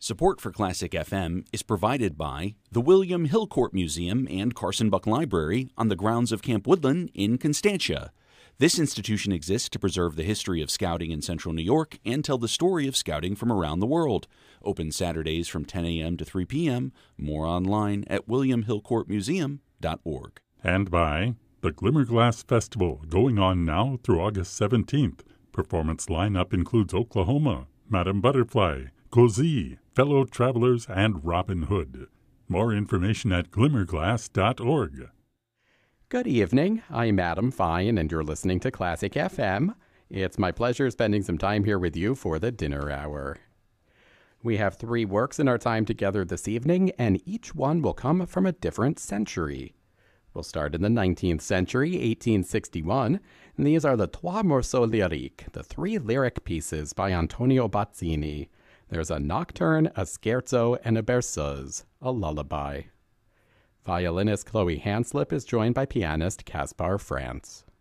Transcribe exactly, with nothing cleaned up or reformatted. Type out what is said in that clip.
Support for Classic F M is provided by the William Hillcourt Museum and Carson Buck Library on the grounds of Camp Woodland in Constantia. This institution exists to preserve the history of scouting in central New York and tell the story of scouting from around the world. Open Saturdays from ten a.m. to three p.m. More online at william hillcourt museum dot org. And by the Glimmerglass Festival, going on now through August seventeenth. Performance lineup includes Oklahoma, Madame Butterfly, Cozy, Fellow Travelers, and Robin Hood. More information at glimmerglass dot org. Good evening. I'm Adam Fine, and you're listening to Classic F M. It's my pleasure spending some time here with you for the dinner hour. We have three works in our time together this evening, and each one will come from a different century. We'll start in the nineteenth century, eighteen sixty-one, and these are the Trois Morceaux Lyriques, the three lyric pieces by Antonio Bazzini. There's a nocturne, a scherzo, and a berceuse, a lullaby. Violinist Chloe Hanslip is joined by pianist Caspar Frantz.